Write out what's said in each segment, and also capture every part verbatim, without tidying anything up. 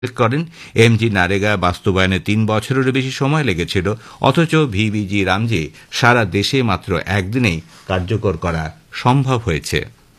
করেন। এমজি নারেগা বাস্তবায়নে তিন বছরেরও বেশি সময় লেগেছিল, অথচ ভিবিজি রামজি সারা দেশে মাত্র একদিনেই কার্যকর করা সম্ভব হয়েছে।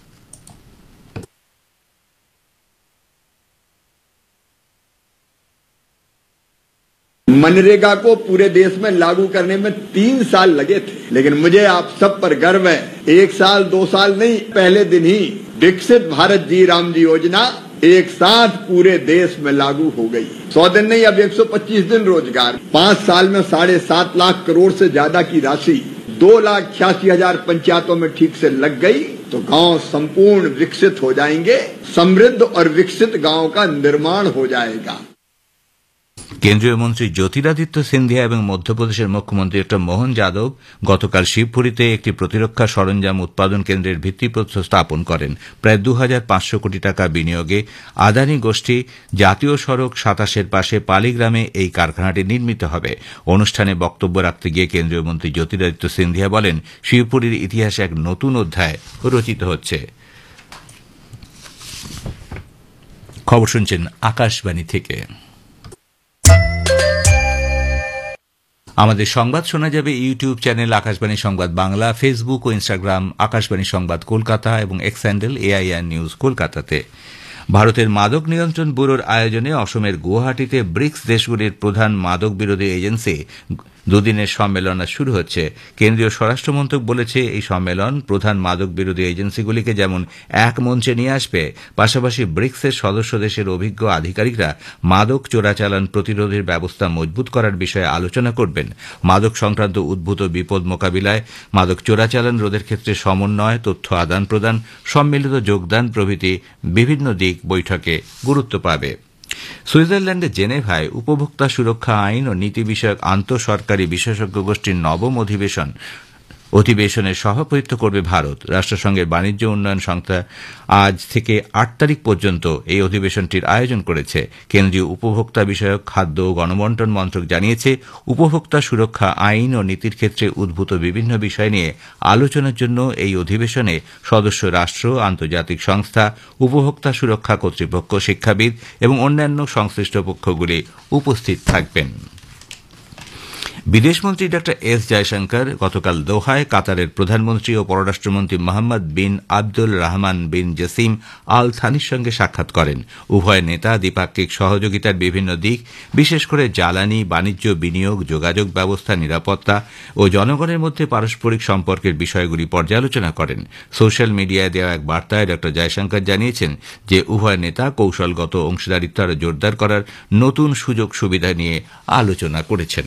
मनरेगा को पूरे देश में लागू करने में तीन साल लगे थे, लेकिन मुझे आप सब पर गर्व है, एक साल दो साल नहीं, पहले दिन ही विकसित भारत जी राम जी योजना एक साथ पूरे देश में लागू हो गई। सौ दिन नहीं, अब एक सौ पच्चीस दिन रोजगार, पांच साल में साढ़े सात लाख करोड़ से ज्यादा की राशि दो लाख छियासी हजार पंचायतों में ठीक से लग गई, तो गांव संपूर्ण विकसित हो जाएंगे, समृद्ध और विकसित गांव का निर्माण हो जाएगा। কেন্দ্রীয় মন্ত্রী জ্যোতিরাদিত্য সিন্ধিয়া এবং মধ্যপ্রদেশের মুখ্যমন্ত্রী ডক্টর মোহন যাদব গতকাল শিবপুরীতে একটি প্রতিরক্ষা সরঞ্জাম উৎপাদন কেন্দ্রের ভিত্তিপ্রস্তর স্থাপন করেন। প্রায় দু হাজার পাঁচশো কোটি টাকা বিনিয়োগে আদানি গোষ্ঠী জাতীয় সড়ক সাতাশের পাশে পালিগ্রামে এই কারখানাটি নির্মিত হবে। অনুষ্ঠানে বক্তব্য রাখতে গিয়ে কেন্দ্রীয় মন্ত্রী জ্যোতিরাদিত্য সিন্ধিয়া বলেন, শিবপুরীর ইতিহাসে এক নতুন অধ্যায় রচিত হচ্ছে। খবর শুনছেন আকাশবাণী থেকে। আমাদের সংবাদ শোনা যাবে ইউটিউব চ্যানেল আকাশবাণী সংবাদ বাংলা, ফেসবুক ও ইনস্টাগ্রাম আকাশবাণী সংবাদ কলকাতা এবং এক্স হ্যান্ডেল এআইআর নিউজ কলকাতাতে। ভারতের মাদক নিয়ন্ত্রণ ব্যুরোর আয়োজনে অসমের গুয়াহাটিতে ব্রিক্স দেশগুলির প্রধান মাদক বিরোধী এজেন্সি দুদিনের সম্মেলন শুরু হচ্ছে। কেন্দ্রীয় স্বরাষ্ট্রমন্ত্রক বলেছে, এই সম্মেলন প্রধান মাদক বিরোধী এজেন্সিগুলিকে যেমন এক মঞ্চে নিয়ে আসবে, পাশাপাশি ব্রিক্সের সদস্য দেশের অভিজ্ঞ আধিকারিকরা মাদক চোরাচালান প্রতিরোধের ব্যবস্থা মজবুত করার বিষয়ে আলোচনা করবেন। মাদক সংক্রান্ত উদ্ভূত বিপদ মোকাবিলায়, মাদক চোরাচালান রোধের ক্ষেত্রে সমন্বয়, তথ্য আদান প্রদান, সম্মিলিত যোগদান প্রভৃতি বিভিন্ন দিক বৈঠকে গুরুত্ব পাবে। সুইজারল্যান্ডের জেনেভায় উপভোক্তা সুরক্ষা আইন ও নীতি বিষয়ক আন্তঃসরকারি বিশেষজ্ঞ গোষ্ঠীর নবম অধিবেশন অধিবেশনে সভাপতিত্ব করবে ভারত। রাষ্ট্রসংঘের বাণিজ্য উন্নয়ন সংস্থা আজ থেকে আট তারিখ পর্যন্ত এই অধিবেশনটির আয়োজন করেছে। কেন্দ্রীয় উপভোক্তা বিষয়ক খাদ্য ও গণবণ্টন মন্ত্রক জানিয়েছে, উপভোক্তা সুরক্ষা আইন ও নীতির ক্ষেত্রে উদ্ভূত বিভিন্ন বিষয় নিয়ে আলোচনার জন্য এই অধিবেশনে সদস্য রাষ্ট্র, আন্তর্জাতিক সংস্থা, উপভোক্তা সুরক্ষা কর্তৃপক্ষ, শিক্ষাবিদ এবং অন্যান্য সংশ্লিষ্ট পক্ষগুলি উপস্থিত থাকবেন। বিদেশমন্ত্রী ড এস জয়শঙ্কর গতকাল দোহায় কাতারের প্রধানমন্ত্রী ও পররাষ্ট্রমন্ত্রী মোহাম্মদ বিন আব্দুল রহমান বিন জসিম আল থানির সঙ্গে সাক্ষাৎ করেন। উভয় নেতা দ্বিপাক্ষিক সহযোগিতার বিভিন্ন দিক, বিশেষ করে জ্বালানি, বাণিজ্য, বিনিয়োগ, যোগাযোগ ব্যবস্থা, নিরাপত্তা ও জনগণের মধ্যে পারস্পরিক সম্পর্কের বিষয়গুলি পর্যালোচনা করেন। সোশ্যাল মিডিয়ায় দেওয়া এক বার্তায় ড জয়শঙ্কর জানিয়েছেন যে উভয় নেতা কৌশলগত অংশীদারিত্ব আরও জোরদার করার নতুন সুযোগ সুবিধা নিয়ে আলোচনা করেছেন।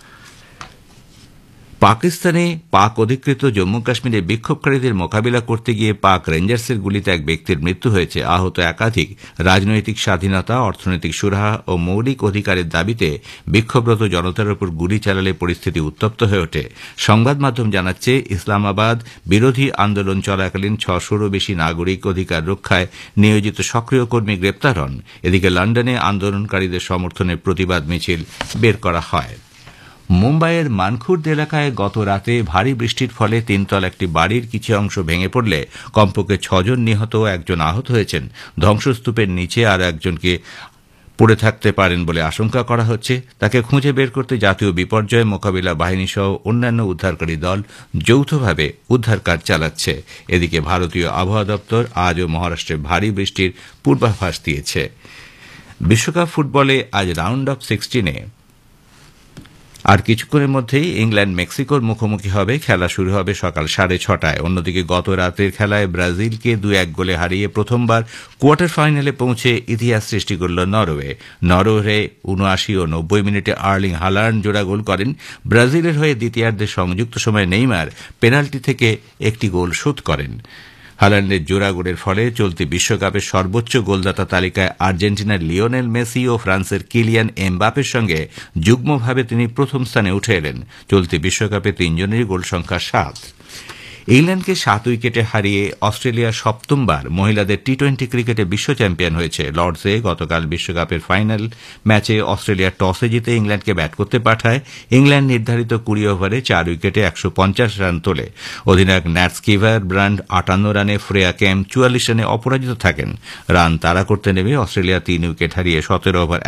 পাকিস্তানে পাক অধিকৃত জম্মু কাশ্মীরে বিক্ষোভকারীদের মোকাবিলা করতে গিয়ে পাক রেঞ্জার্সের গুলিতে এক ব্যক্তির মৃত্যু হয়েছে। আহত একাধিক। রাজনৈতিক স্বাধীনতা, অর্থনৈতিক সুরাহা ও মৌলিক অধিকারের দাবিতে বিক্ষোভরত জনতার উপর গুলি চালালে পরিস্থিতি উত্তপ্ত হয়ে ওঠে। সংবাদ মাধ্যম জানাচ্ছে, ইসলামাবাদ বিরোধী আন্দোলন চলাকালীন ছশোরও বেশি নাগরিক অধিকার রক্ষায় নিয়োজিত সক্রিয় কর্মী গ্রেপ্তার হন। এদিকে লন্ডনে আন্দোলনকারীদের সমর্থনে প্রতিবাদ মিছিল বের করা হয়। মুম্বাইয়ের মানখুর্দ এলাকায় গত রাতে ভারী বৃষ্টির ফলে তিনতলা একটি বাড়ির কিছু অংশ ভেঙে পড়লে কমপক্ষে ছজন নিহত ও একজন আহত হয়েছেন। ধ্বংসস্তূপের নিচে আরও একজনকে পড়ে থাকতে পারেন বলে আশঙ্কা করা হচ্ছে। তাকে খুঁজে বের করতে জাতীয় বিপর্যয় মোকাবিলা বাহিনী সহ অন্যান্য উদ্ধারকারী দল যৌথভাবে উদ্ধার কাজ চালাচ্ছে। এদিকে ভারতীয় আবহাওয়া দপ্তর আজও মহারাষ্ট্রে ভারী বৃষ্টির পূর্বাভাস দিয়েছে। বিশ্বকাপ ফুটবলে আজ রাউন্ড অফ সিক্সটিনে আর কিছুক্ষণের মধ্যেই ইংল্যান্ড মেক্সিকোর মুখোমুখি হবে। খেলা শুরু হবে সকাল সাড়ে ছটায়। অন্যদিকে গত রাতের খেলায় ব্রাজিলকে দুই এক গোলে হারিয়ে প্রথমবার কোয়ার্টার ফাইনালে পৌঁছে ইতিহাস সৃষ্টি করল নরওয়ে। নরওয়ে উনআশি ও নব্বই মিনিটে আর্লিং হালান্ড জোড়া গোল করেন। ব্রাজিলের হয়ে দ্বিতীয়ার্ধে সংযুক্ত সময়ে নেইমার পেনাল্টি থেকে একটি গোল শোধ করেন। হালান্ডের জোড়া গোলের ফলে চলতি বিশ্বকাপের সর্বোচ্চ গোলদাতা তালিকায় আর্জেন্টিনার লিওনেল মেসি ও ফ্রান্সের কিলিয়ান এমবাপের সঙ্গে যুগ্মভাবে তিনি প্রথম স্থানে উঠে এলেন। চলতি বিশ্বকাপে তিনজনেরই গোল সংখ্যা সাত। ইংল্যান্ডকে সাত উইকেটে হারিয়ে অস্ট্রেলিয়া সপ্তমবার মহিলাদের টি টোয়েন্টি ক্রিকেটে বিশ্ব চ্যাম্পিয়ন হয়েছে। লর্ডসে গতকাল বিশ্বকাপের ফাইনাল ম্যাচে অস্ট্রেলিয়া টসে জিতে ইংল্যান্ডকে ব্যাট করতে পাঠায়। ইংল্যান্ড নির্ধারিত কুড়ি ওভারে চার উইকেটে একশো পঞ্চাশ রান তোলে। অধিনায়ক ন্যাট স্কিভার ব্রান্ড আটান্ন রানে, ফ্রেয়া ক্যাম্প চুয়াল্লিশ রানে অপরাজিত থাকেন। রান তাড়া করতে নেমে অস্ট্রেলিয়া তিন উইকেট হারিয়ে সতেরো ওভার